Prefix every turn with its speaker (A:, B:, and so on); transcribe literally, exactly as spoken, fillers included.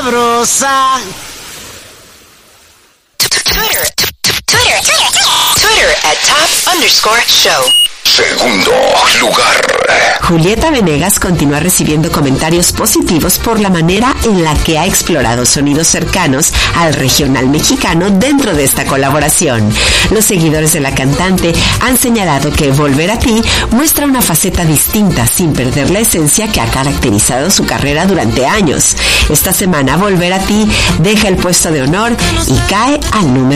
A: sabrosa.
B: Twitter, Twitter, Twitter, Twitter at top underscore show.
C: Segundo lugar.
D: Julieta Venegas continúa recibiendo comentarios positivos por la manera en la que ha explorado sonidos cercanos al regional mexicano dentro de esta colaboración. Los seguidores de la cantante han señalado que Volver a ti muestra una faceta distinta sin perder la esencia que ha caracterizado su carrera durante años. Esta semana Volver a ti deja el puesto de honor y cae al número